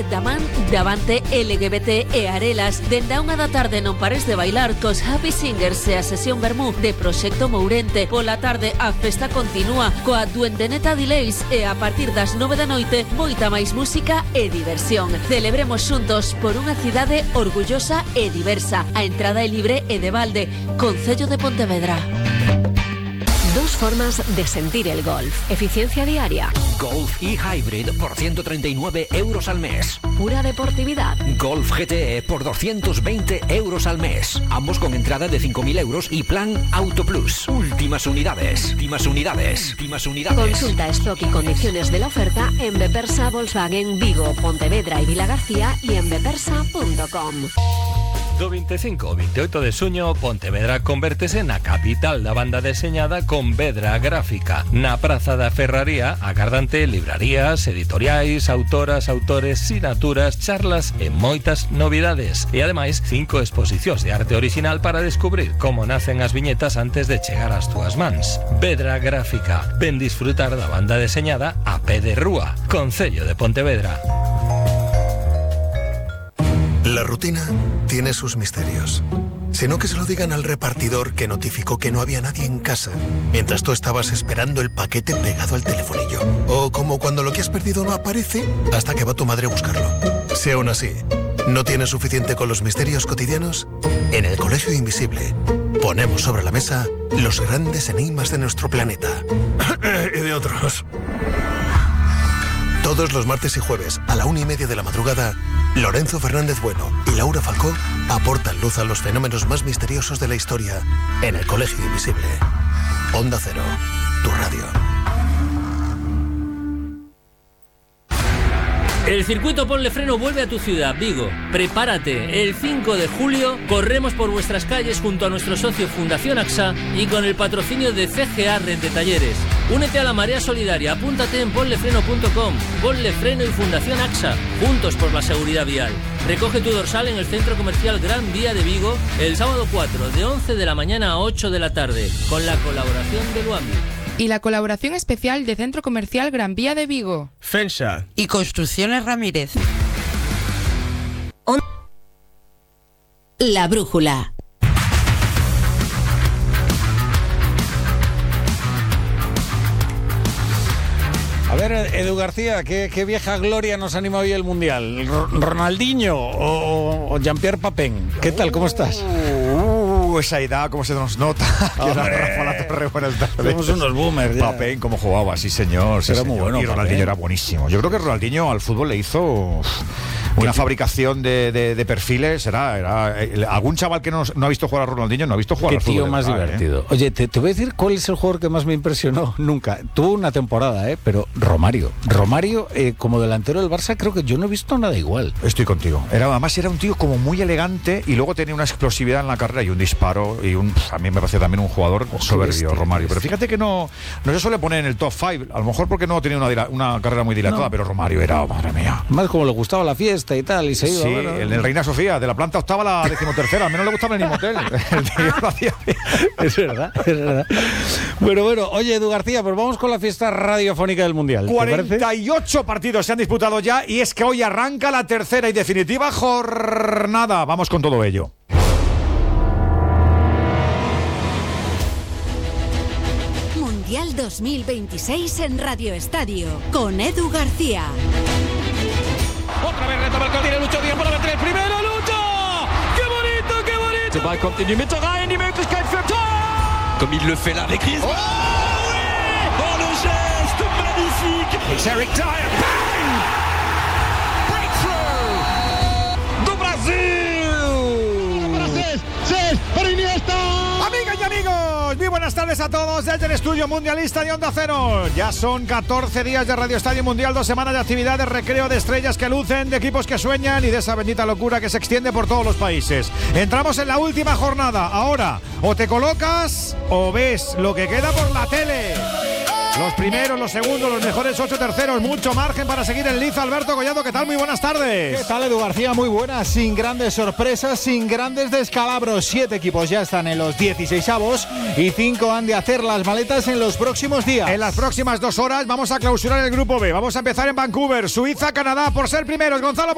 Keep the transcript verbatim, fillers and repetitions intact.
da man davante L G B T e Arelas. Dende a unha da tarde non pares de bailar cos Happy Singers e a sesión Bermú de Proxecto Mourente. Pola tarde a festa continúa coa Duendeneta Delays e a partir das nove da noite moita máis música e diversión. Celebremos xuntos por unha cidade orgullosa e diversa. A entrada é libre e de balde. Concello de Pontevedra. Dos formas de sentir el Golf. Eficiencia diaria. Golf e-Hybrid por ciento treinta y nueve euros al mes. Pura deportividad. Golf G T E por doscientos veinte euros al mes. Ambos con entrada de cinco mil euros y plan Auto Plus. Últimas unidades. Últimas unidades. Últimas unidades. Consulta stock y condiciones de la oferta en Bepersa Volkswagen Vigo, Pontevedra y Vilagarcía y en bepersa punto com. Do veinticinco ao veintiocho de xuño, Pontevedra convértese na capital da banda deseñada con Vedra Gráfica. Na Praza da Ferraría, agardante librarías, editoriais, autoras, autores, sinaturas, charlas e moitas novidades. E ademais, cinco exposicións de arte original para descubrir como nacen as viñetas antes de chegar ás túas mans. Vedra Gráfica. Ven disfrutar da banda deseñada a pé de rúa. Concello de Pontevedra. La rutina tiene sus misterios. Si no, que se lo digan al repartidor que notificó que no había nadie en casa mientras tú estabas esperando el paquete pegado al telefonillo. O como cuando lo que has perdido no aparece hasta que va tu madre a buscarlo. Si aún así no tienes suficiente con los misterios cotidianos, en el Colegio Invisible ponemos sobre la mesa los grandes enigmas de nuestro planeta y de otros. Todos los martes y jueves a la una y media de la madrugada, Lorenzo Fernández Bueno y Laura Falcó aportan luz a los fenómenos más misteriosos de la historia en el Colegio Invisible. Onda Cero, tu radio. El circuito Ponle Freno vuelve a tu ciudad, Vigo. Prepárate, el cinco de julio corremos por vuestras calles junto a nuestro socio Fundación AXA y con el patrocinio de C G A Red de Talleres. Únete a la marea solidaria, apúntate en ponlefreno punto com. Ponle Freno y Fundación AXA, juntos por la seguridad vial. Recoge tu dorsal en el Centro Comercial Gran Vía de Vigo el sábado cuatro, de once de la mañana a ocho de la tarde, con la colaboración de Luami. Y la colaboración especial de Centro Comercial Gran Vía de Vigo. Fensa. Y Construcciones Ramírez. La brújula. A ver, Edu García, ¿qué, qué vieja gloria nos anima hoy el Mundial? ¿Ronaldinho o, o Jean-Pierre Papin? ¿Qué tal? ¿Cómo estás? Uh, esa edad, cómo se nos nota. Que era Rafa La Torre, buenas tardes. Somos unos boomers ya. Papin, cómo jugaba, sí señor. Sí, era señor. muy bueno. Y Ronaldinho Papin. era buenísimo. Yo creo que Ronaldinho al fútbol le hizo una fabricación de, de, de perfiles. Era, era eh, algún chaval que no, no ha visto jugar a Ronaldinho no ha visto jugar Qué al fútbol. tío más verdad, divertido. ¿eh? Oye, te, te voy a decir cuál es el jugador que más me impresionó nunca. Tuvo una temporada, ¿eh? Pero Romario. Romario, eh, como delantero del Barça, creo que yo no he visto nada igual. Estoy contigo. Era, además era un tío como muy elegante y luego tenía una explosividad en la carrera y un disparo y un, a mí me parece también un jugador oh, soberbio, bestia, Romario. Bestia. Pero fíjate que no, no se suele poner en el top cinco, a lo mejor porque no tenía una, una carrera muy dilatada, no. Pero Romario era, oh, madre mía. Más como le gustaba la fiesta y tal, y se iba. Sí, bueno, el, el Reina Sofía, de la planta octava a la decimotercera, al menos le gustaba el Nimotel. Es verdad, es verdad. Bueno, bueno, oye, Edu García, pues vamos con la fiesta radiofónica del Mundial. cuarenta y ocho partidos se han disputado ya y es que hoy arranca la tercera y definitiva jornada. Vamos con todo ello. Mundial dos mil veintiséis en Radio Estadio con Edu García. Otra vez retoma el Cordero, Lucho Díaz para meter el primero, Lucho! ¡Qué bonito, qué bonito! Der Ball kommt in die Mitte rein, die Möglichkeit für Tor! Comme il le fait là avec Griezmann. Oh oui! Oh le geste magnifique! It's Eric Dyer. Bang! Breakthrough! Do Brasil! Para Cés, Cés, para Iniesta. Amigas y amigos, muy buenas tardes a todos desde el estudio mundialista de Onda Cero. Ya son catorce días de Radio Estadio Mundial, dos semanas de actividad, de recreo, de estrellas que lucen, de equipos que sueñan y de esa bendita locura que se extiende por todos los países. Entramos en la última jornada. Ahora, o te colocas o ves lo que queda por la tele. Los primeros, los segundos, los mejores ocho terceros, mucho margen para seguir el liza. Alberto Collado, ¿qué tal? Muy buenas tardes. ¿Qué tal, Edu García? Muy buenas, sin grandes sorpresas, sin grandes descalabros. Siete equipos ya están en los dieciseisavos y cinco han de hacer las maletas en los próximos días. En las próximas dos horas vamos a clausurar el grupo B. Vamos a empezar en Vancouver, Suiza, Canadá, por ser primeros. Gonzalo